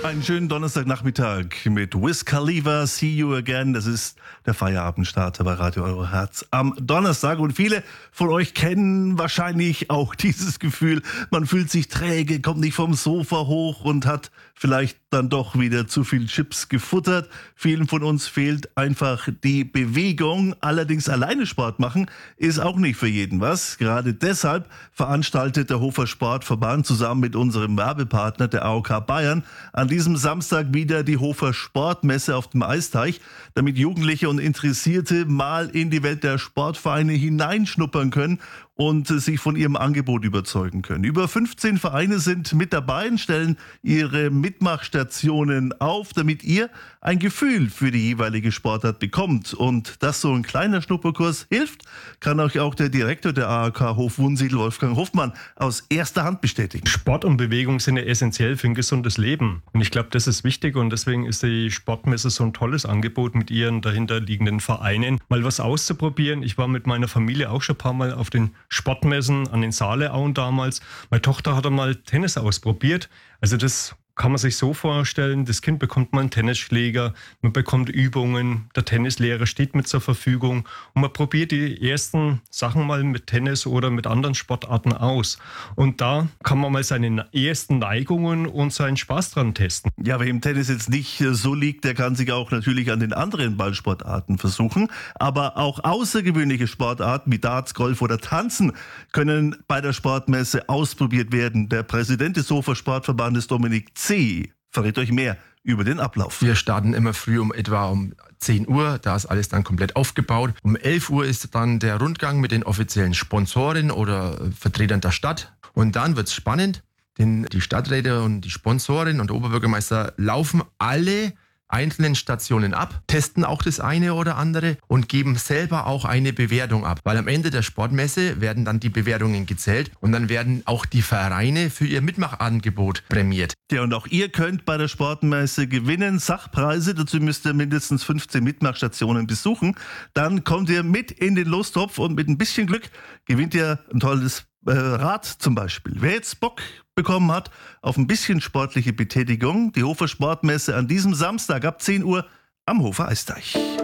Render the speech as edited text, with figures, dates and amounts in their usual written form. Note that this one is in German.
Einen schönen Donnerstagnachmittag mit Wiz Khalifa, See You Again. Das ist der Feierabendstarter bei Radio Euro Herz am Donnerstag. Und viele von euch kennen wahrscheinlich auch dieses Gefühl. Man fühlt sich träge, kommt nicht vom Sofa hoch und hat vielleicht dann doch wieder zu viel Chips gefuttert. Vielen von uns fehlt einfach die Bewegung. Allerdings alleine Sport machen ist auch nicht für jeden was. Gerade deshalb veranstaltet der Hofer Sportverband zusammen mit unserem Werbepartner, der AOK Bayern, an diesem Samstag wieder die Hofer Sportmesse auf dem Eisteich, damit Jugendliche und Interessierte mal in die Welt der Sportvereine hineinschnuppern können und sich von ihrem Angebot überzeugen können. Über 15 Vereine sind mit dabei und stellen ihre Mitmachstationen auf, damit ihr ein Gefühl für die jeweilige Sportart bekommt. Und dass so ein kleiner Schnupperkurs hilft, kann euch auch der Direktor der AOK Hof Wunsiedel, Wolfgang Hoffmann, aus erster Hand bestätigen. Sport und Bewegung sind ja essentiell für ein gesundes Leben. Und ich glaube, das ist wichtig und deswegen ist die Sportmesse so ein tolles Angebot mit ihren dahinterliegenden Vereinen, mal was auszuprobieren. Ich war mit meiner Familie auch schon ein paar Mal auf den Sportmessen an den Saaleauen damals. Meine Tochter hat einmal Tennis ausprobiert. Also das kann man sich so vorstellen, das Kind bekommt mal einen Tennisschläger, man bekommt Übungen, der Tennislehrer steht mit zur Verfügung und man probiert die ersten Sachen mal mit Tennis oder mit anderen Sportarten aus. Und da kann man mal seine ersten Neigungen und seinen Spaß dran testen. Ja, wer im Tennis jetzt nicht so liegt, der kann sich auch natürlich an den anderen Ballsportarten versuchen. Aber auch außergewöhnliche Sportarten wie Darts, Golf oder Tanzen können bei der Sportmesse ausprobiert werden. Der Präsident des Hofer Sportverbandes, Dominik C., verrät euch mehr über den Ablauf. Wir starten immer früh um 10 Uhr, da ist alles dann komplett aufgebaut. Um 11 Uhr ist dann der Rundgang mit den offiziellen Sponsoren oder Vertretern der Stadt. Und dann wird's spannend, denn die Stadträte und die Sponsoren und der Oberbürgermeister laufen alle einzelnen Stationen ab, testen auch das eine oder andere und geben selber auch eine Bewertung ab. Weil am Ende der Sportmesse werden dann die Bewertungen gezählt und dann werden auch die Vereine für ihr Mitmachangebot prämiert. Ja, und auch ihr könnt bei der Sportmesse gewinnen. Sachpreise, dazu müsst ihr mindestens 15 Mitmachstationen besuchen. Dann kommt ihr mit in den Lostopf und mit ein bisschen Glück gewinnt ihr ein tolles Rad zum Beispiel. Wer jetzt Bock bekommen hat auf ein bisschen sportliche Betätigung, die Hofer Sportmesse an diesem Samstag ab 10 Uhr am Hofer Eisteich.